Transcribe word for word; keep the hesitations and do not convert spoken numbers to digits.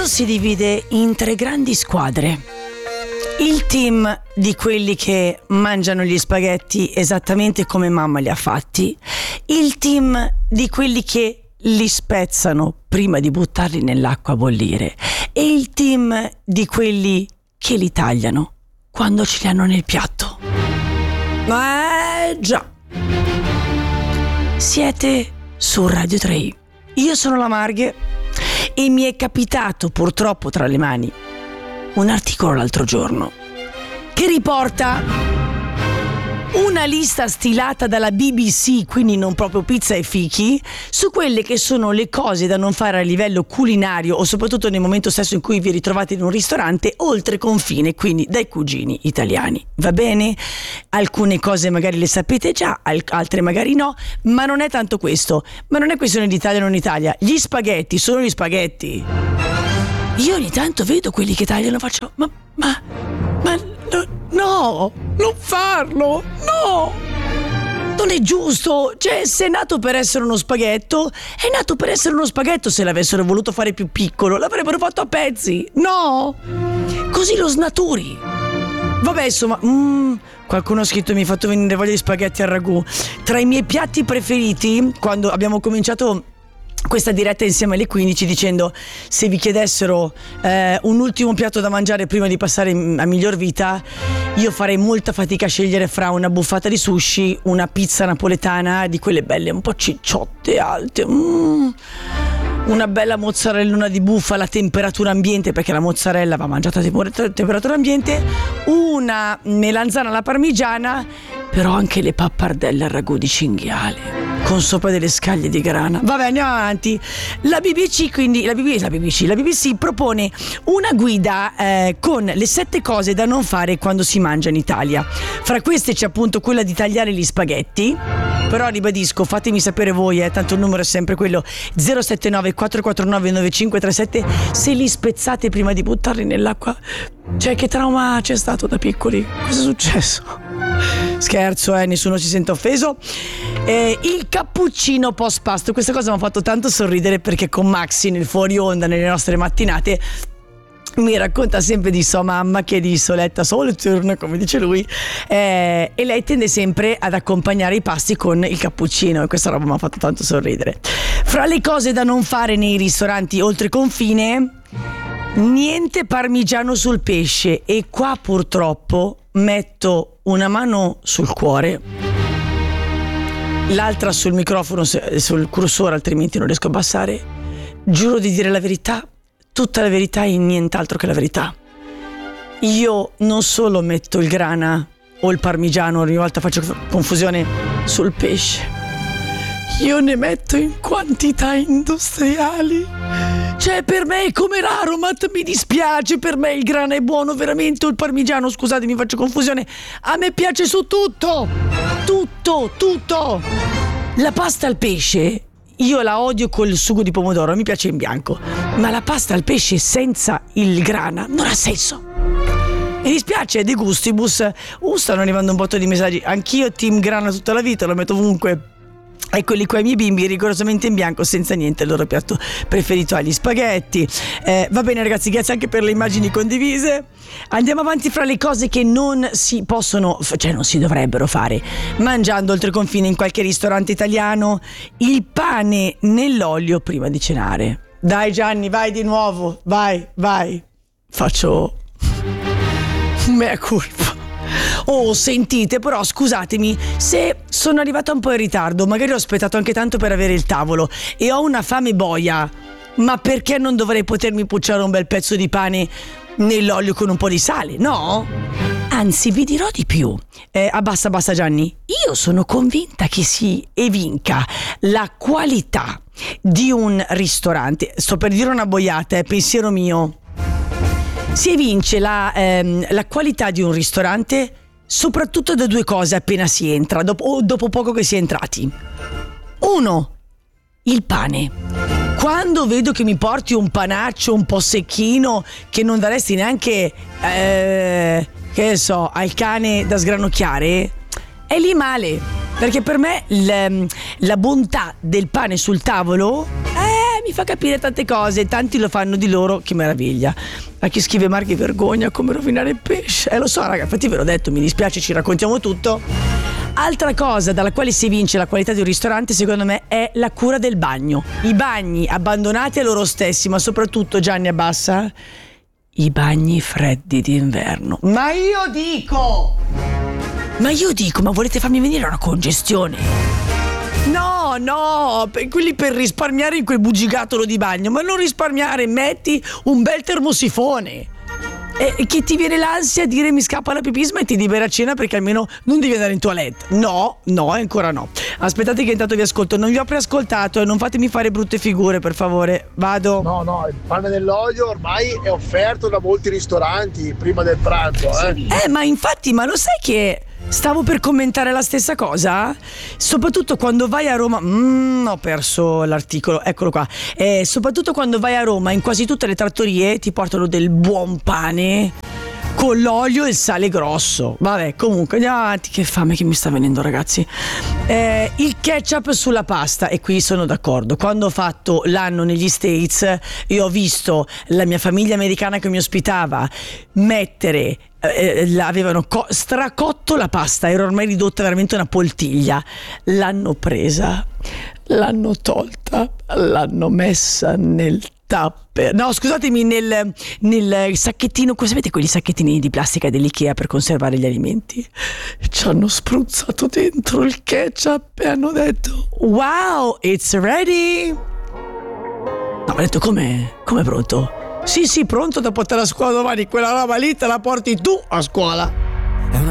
mondo si divide in tre grandi squadre. Il team di quelli che mangiano gli spaghetti esattamente come mamma li ha fatti. Il team di quelli che li spezzano prima di buttarli nell'acqua a bollire. E il team di quelli che li tagliano quando ce li hanno nel piatto. Ma già. Siete su Radio tre. Io sono la Marghe e mi è capitato purtroppo tra le mani un articolo l'altro giorno che riporta una lista stilata dalla B B C, quindi non proprio pizza e fichi, su quelle che sono le cose da non fare a livello culinario o soprattutto nel momento stesso in cui vi ritrovate in un ristorante oltre confine, quindi dai cugini italiani. Va bene? Alcune cose magari le sapete già, altre magari no, ma non è tanto questo. Ma non è questione di Italia o non Italia. Gli spaghetti sono gli spaghetti. Io ogni tanto vedo quelli che tagliano e faccio ma, ma, ma no, no, non farlo, no, non è giusto. Cioè, se è nato per essere uno spaghetto, è nato per essere uno spaghetto. Se l'avessero voluto fare più piccolo, l'avrebbero fatto a pezzi. No, così lo snaturi. Vabbè, insomma, mm, qualcuno ha scritto mi ha fatto venire voglia di spaghetti al ragù. Tra i miei piatti preferiti, quando abbiamo cominciato questa diretta insieme alle quindici, dicendo se vi chiedessero eh, un ultimo piatto da mangiare prima di passare a miglior vita, io farei molta fatica a scegliere fra una buffata di sushi, una pizza napoletana di quelle belle un po' cicciotte, alte, mm, una bella mozzarellona di bufala a temperatura ambiente, perché la mozzarella va mangiata a temperatura ambiente, una melanzana alla parmigiana, però anche le pappardelle al ragù di cinghiale con sopra delle scaglie di grana. Vabbè, andiamo avanti. La B B C, quindi la B B C, la B B C, la B B C propone una guida eh, con le sette cose da non fare quando si mangia in Italia. Fra queste c'è appunto quella di tagliare gli spaghetti. Però ribadisco, fatemi sapere voi, eh, tanto il numero è sempre quello zero sette nove quattro quattro nove nove cinque tre sette, se li spezzate prima di buttarli nell'acqua. Cioè, che trauma c'è stato da piccoli? Cosa è successo? Scherzo, eh, nessuno si sente offeso. Eh, il cappuccino post pasto, questa cosa mi ha fatto tanto sorridere perché con Maxi nel fuori onda, nelle nostre mattinate, mi racconta sempre di sua mamma che è di Soletta Solturn, come dice lui, eh, e lei tende sempre ad accompagnare i pasti con il cappuccino, e questa roba mi ha fatto tanto sorridere. Fra le cose da non fare nei ristoranti oltre confine, niente parmigiano sul pesce, e qua purtroppo metto una mano sul cuore, l'altra sul microfono, sul cursore, altrimenti non riesco a abbassare. Giuro di dire la verità, tutta la verità e nient'altro che la verità. Io non solo metto il grana o il parmigiano, ogni volta faccio confusione, sul pesce, io ne metto in quantità industriali. Cioè, per me è come l'Aromat, mi dispiace, per me il grana è buono veramente, o il parmigiano, scusatemi, faccio confusione, a me piace su tutto, tutto, tutto. La pasta al pesce io la odio col sugo di pomodoro, mi piace in bianco, ma la pasta al pesce senza il grana non ha senso. Mi dispiace, De Gustibus. Uh, stanno arrivando un botto di messaggi. Anch'io team grana tutta la vita, lo metto ovunque. Eccoli qua i miei bimbi, rigorosamente in bianco, senza niente. Il loro piatto preferito agli spaghetti. Eh, va bene ragazzi, grazie anche per le immagini condivise. Andiamo avanti fra le cose che non si possono, cioè non si dovrebbero fare mangiando oltre confine in qualche ristorante italiano: il pane nell'olio prima di cenare. Dai Gianni, vai di nuovo, vai, vai. Faccio mea culpa. Oh, sentite, però scusatemi se sono arrivata un po' in ritardo, magari ho aspettato anche tanto per avere il tavolo e ho una fame boia, ma perché non dovrei potermi pucciare un bel pezzo di pane nell'olio con un po' di sale, no? Anzi, vi dirò di più. Eh, abbassa, abbassa Gianni. Io sono convinta che si evinca la qualità di un ristorante. Sto per dire una boiata, è pensiero mio. Si evince la, ehm, la qualità di un ristorante soprattutto da due cose appena si entra, dopo, o dopo poco che si è entrati. Uno, il pane. Quando vedo che mi porti un panaccio un po' secchino che non daresti neanche, eh, che so, al cane da sgranocchiare, è lì male. Perché per me l, la bontà del pane sul tavolo, eh, Eh, mi fa capire tante cose, tanti lo fanno di loro, che meraviglia. A chi scrive Marghi, vergogna come rovinare il pesce. Eh lo so raga, infatti ve l'ho detto, mi dispiace, ci raccontiamo tutto. Altra cosa dalla quale si evince la qualità di un ristorante, secondo me, è la cura del bagno. I bagni abbandonati a loro stessi, ma soprattutto, Gianni abbassa, i bagni freddi d'inverno. Ma io dico! Ma io dico, ma volete farmi venire una congestione? No, no, per quelli per risparmiare in quel bugigattolo di bagno, ma non risparmiare, metti un bel termosifone. E che ti viene l'ansia a dire mi scappa la pipì, smetti di bere a cena perché almeno non devi andare in toilette. No, no, ancora no. Aspettate che intanto vi ascolto, non vi ho preascoltato e non fatemi fare brutte figure, per favore. Vado. No, no, il pane dell'olio ormai è offerto da molti ristoranti prima del pranzo, eh. Eh, ma infatti, ma lo sai che stavo per commentare la stessa cosa? Soprattutto quando vai a Roma. Mm, ho perso l'articolo, eccolo qua. Eh, soprattutto quando vai a Roma, in quasi tutte le trattorie ti portano del buon pane con l'olio e il sale grosso. Vabbè, comunque andiamo avanti, che fame che mi sta venendo, ragazzi. Eh, il ketchup sulla pasta, e qui sono d'accordo. Quando ho fatto l'anno negli States, io ho visto la mia famiglia americana che mi ospitava mettere Eh, avevano co- stracotto la pasta, era ormai ridotta veramente una poltiglia. L'hanno presa, l'hanno tolta, l'hanno messa nel tupper, no scusatemi, nel, nel sacchettino, sapete quegli sacchettini di plastica dell'Ikea per conservare gli alimenti? Ci hanno spruzzato dentro il ketchup e hanno detto wow, it's ready. No, ho detto come? Come pronto? Sì, sì, pronto da portare a scuola domani. Quella roba lì te la porti tu a scuola.